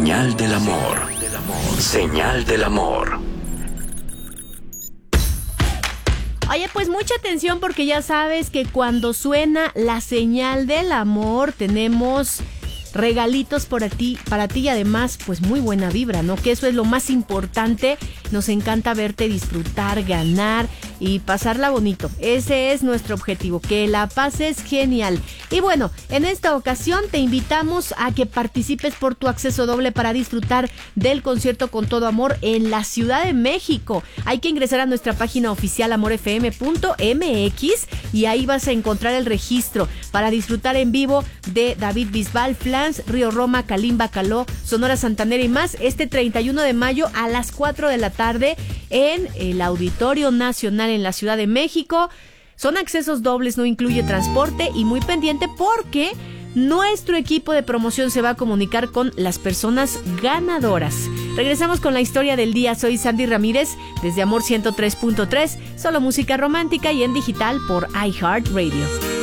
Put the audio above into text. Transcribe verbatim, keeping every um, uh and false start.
Señal del amor. Señal del amor. Oye, pues mucha atención porque ya sabes que cuando suena la señal del amor tenemos regalitos para ti, para ti y además pues muy buena vibra, ¿no? Que eso es lo más importante. Nos encanta verte disfrutar, ganar y pasarla bonito. Ese es nuestro objetivo, que la pases genial. Y bueno, en esta ocasión te invitamos a que participes por tu acceso doble para disfrutar del concierto Con Todo Amor en la Ciudad de México. Hay que ingresar a nuestra página oficial amor f m punto m x y ahí vas a encontrar el registro para disfrutar en vivo de David Bisbal, Flans, Río Roma, Kalimba, Caló, Sonora Santanera y más este treinta y uno de mayo a las cuatro de la tarde en el Auditorio Nacional en la Ciudad de México. Son accesos dobles, no incluye transporte y muy pendiente porque nuestro equipo de promoción se va a comunicar con las personas ganadoras. Regresamos con la historia del día. Soy Sandy Ramírez desde Amor ciento tres punto tres, solo música romántica y en digital por iHeartRadio.